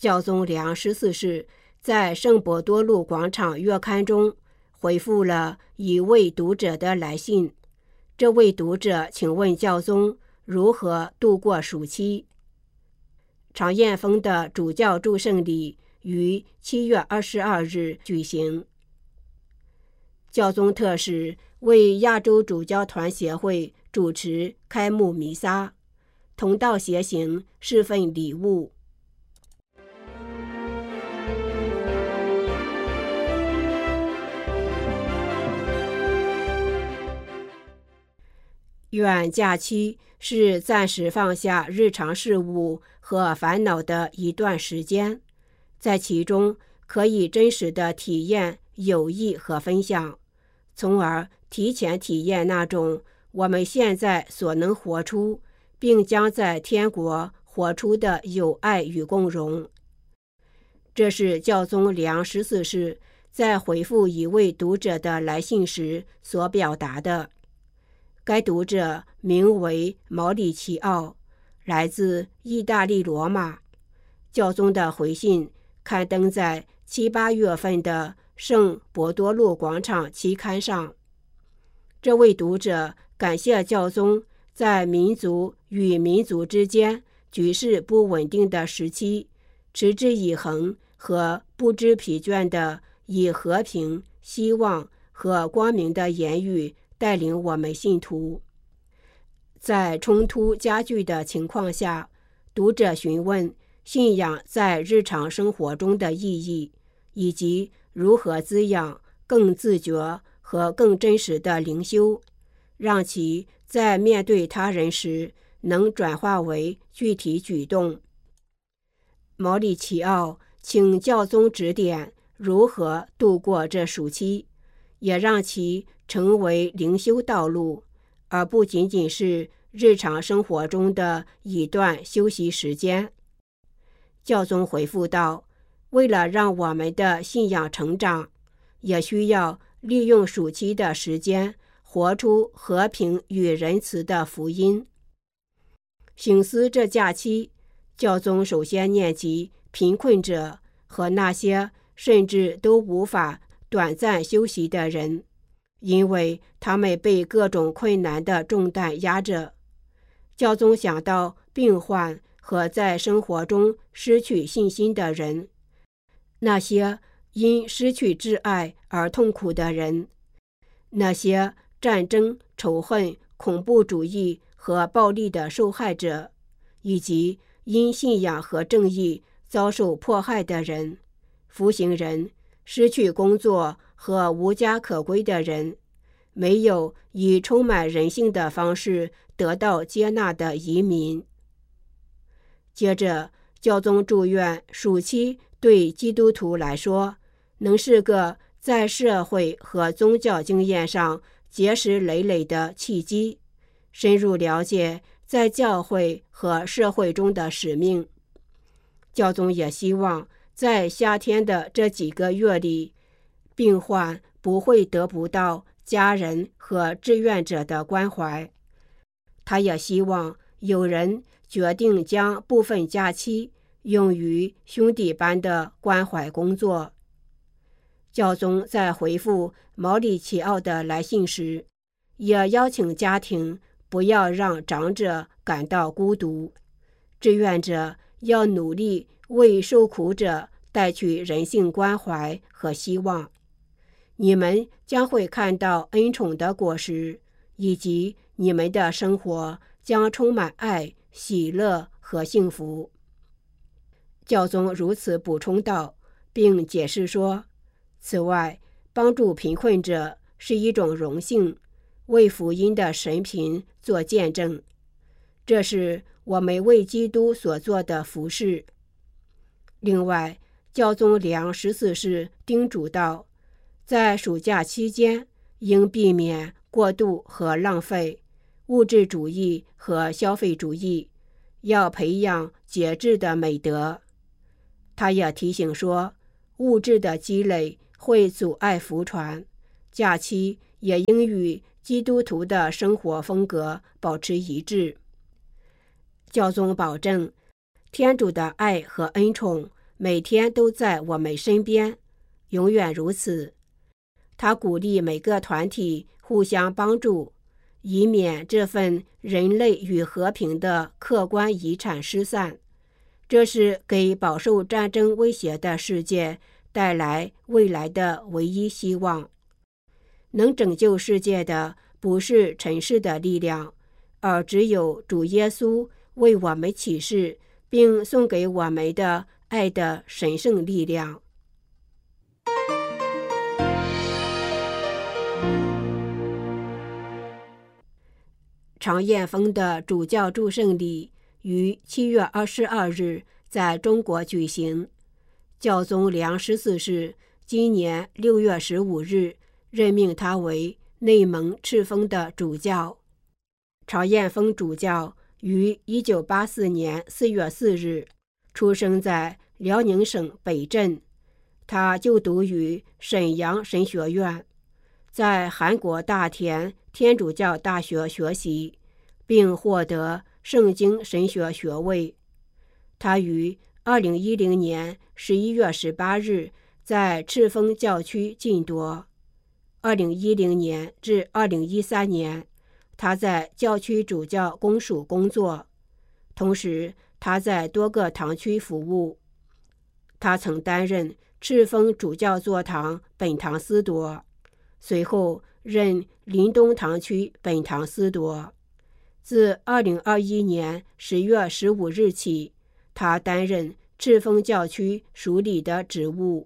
教宗良14世在圣伯多禄广场月刊中回复了一位读者的来信。这位读者请问教宗如何度过暑期。常燕峰的主教祝圣礼于7月22日举行。教宗特使为亚洲主教团协会主持开幕弥撒，同道携行是份礼物。愿假期是暂时放下日常事务和烦恼的一段时间，在其中可以真实的体验友谊和分享，从而提前体验那种我们现在所能活出并将在天国活出的友爱与共融。这是教宗良14世在回复一位读者的来信时所表达的。该读者名为毛里奇奥，来自意大利罗马。教宗的回信刊登在7、8月份的圣伯多禄广场期刊上。这位读者感谢教宗在民族与民族之间局势不稳定的时期，持之以恒和不知疲倦地以和平、希望和光明的言语带领我们信徒。在冲突加剧的情况下，读者询问信仰在日常生活中的意义，以及如何滋养更自觉和更真实的灵修，让其在面对他人时能转化为具体举动。毛里奇奥请教宗指点如何度过这暑期，也让其成为灵修道路，而不仅仅是日常生活中的一段休息时间。教宗回复道，为了让我们的信仰成长，也需要利用暑期的时间活出和平与仁慈的福音。省思这假期，教宗首先念及贫困者和那些甚至都无法短暂休息的人，因为他们被各种困难的重担压着。教宗想到病患和在生活中失去信心的人，那些因失去挚爱而痛苦的人，那些战争、仇恨、恐怖主义和暴力的受害者，以及因信仰和正义遭受迫害的人，服刑人、失去工作和无家可归的人，没有以充满人性的方式得到接纳的移民。接着，教宗祝愿暑期对基督徒来说能是个在社会和宗教经验上结实累累的契机，深入了解在教会和社会中的使命。教宗也希望在夏天的这几个月里，病患不会得不到家人和志愿者的关怀。他也希望有人决定将部分假期用于兄弟般的关怀工作。教宗在回复毛里奇奥的来信时，也邀请家庭不要让长者感到孤独，志愿者要努力为受苦者带去人性关怀和希望。你们将会看到恩宠的果实，以及你们的生活将充满爱、喜乐和幸福。教宗如此补充道，并解释说，此外，帮助贫困者是一种荣幸，为福音的神贫做见证。这是我们为基督所做的服事。另外，教宗良14世叮嘱道，在暑假期间应避免过度和浪费、物质主义和消费主义，要培养节制的美德。他也提醒说，物质的积累会阻碍福传，假期也应与基督徒的生活风格保持一致。教宗保证，天主的爱和恩宠每天都在我们身边，永远如此。他鼓励每个团体互相帮助，以免这份人类与和平的客观遗产失散。这是给饱受战争威胁的世界带来未来的唯一希望。能拯救世界的不是尘世的力量，而只有主耶稣为我们启示并送给我们的爱的神圣力量。常燕峰的主教祝圣礼于7月22日在中国举行。教宗良14世今年6月15日任命他为内蒙赤峰的主教。常燕峰主教于1984年4月4日出生在辽宁省北镇，他就读于沈阳神学院，在韩国大田天主教大学学习，并获得圣经神学学位。他于2010年11月18日在赤峰教区晋铎。2010年至2013年，他在教区主教公署工作，同时他在多个堂区服务。他曾担任赤峰主教座堂本堂司铎，随后任临东堂区本堂司铎。自2021年10月15日起，他担任赤峰教区署理的职务。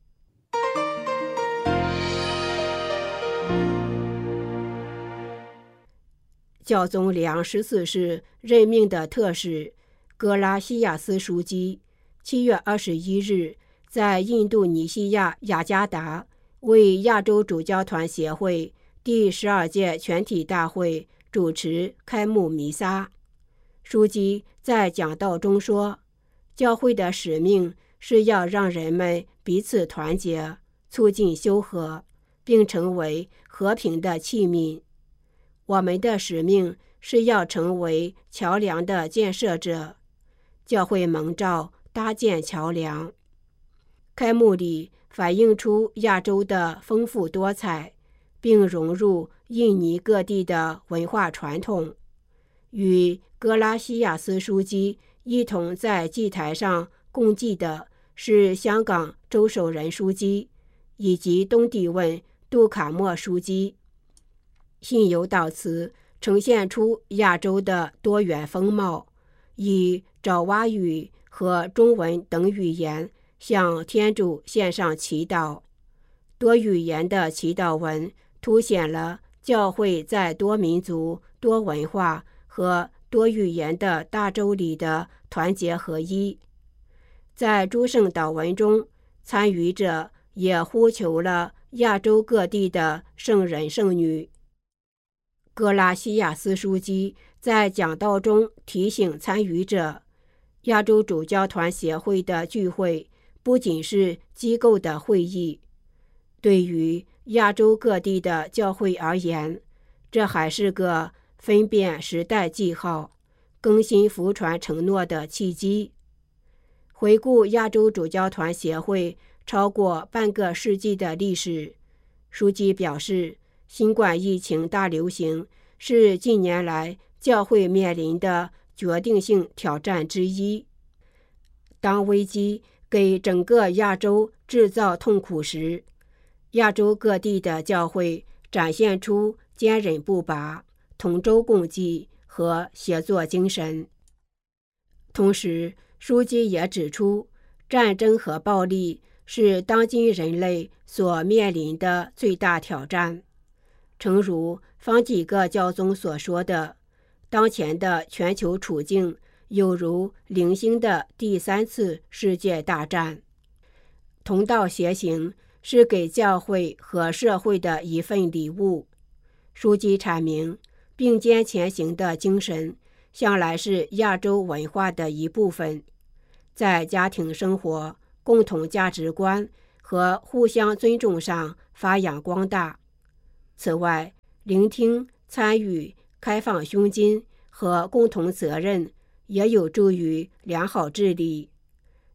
教宗良14世任命的特使格拉西亚斯枢机7月21日在印度尼西亚雅加达为亚洲主教团协会第12届全体大会主持开幕弥撒。枢机在讲道中说，教会的使命是要让人们彼此团结，促进修和，并成为和平的器皿。我们的使命是要成为桥梁的建设者，教会蒙召搭建桥梁。开幕礼反映出亚洲的丰富多彩，并融入印尼各地的文化传统。与格拉西亚斯枢机一同在祭台上共祭的是香港周守仁枢机以及东帝汶杜卡莫枢机。信友祷词呈现出亚洲的多元风貌，以爪哇语和中文等语言向天主献上祈祷。多语言的祈祷文凸显了教会在多民族、多文化和多语言的大洲里的团结合一。在诸圣祷文中，参与者也呼求了亚洲各地的圣人圣女。格拉西亚斯枢机在讲道中提醒参与者，亚洲主教团协会的聚会不仅是机构的会议，对于亚洲各地的教会而言，这还是个分辨时代记号、更新福传承诺的契机。回顾亚洲主教团协会超过半个世纪的历史，枢机表示，新冠疫情大流行是近年来教会面临的决定性挑战之一。当危机给整个亚洲制造痛苦时，亚洲各地的教会展现出坚韧不拔、同舟共济和协作精神。同时，枢机也指出，战争和暴力是当今人类所面临的最大挑战。诚如方济各教宗所说的，当前的全球处境有如零星的第3次世界大战。同道协行是给教会和社会的一份礼物。枢机阐明，并肩前行的精神向来是亚洲文化的一部分，在家庭生活、共同价值观和互相尊重上发扬光大。此外，聆听、参与、开放胸襟和共同责任也有助于良好治理。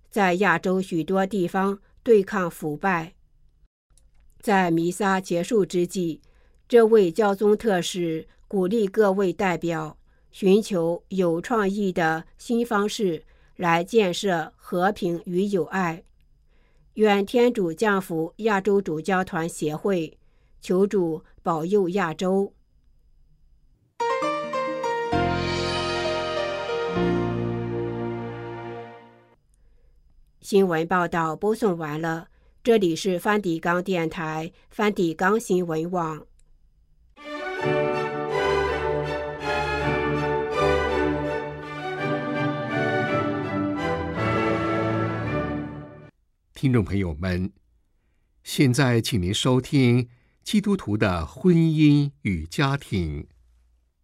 在亚洲许多地方对抗腐败。在弥撒结束之际，这位教宗特使鼓励各位代表寻求有创意的新方式来建设和平与友爱。愿天主降福亚洲主教团协会，求主保佑亚洲。新闻报道播送完了，这里是梵蒂冈电台梵蒂冈新闻网。 听众朋友们，现在请您收听基督徒的婚姻与家庭。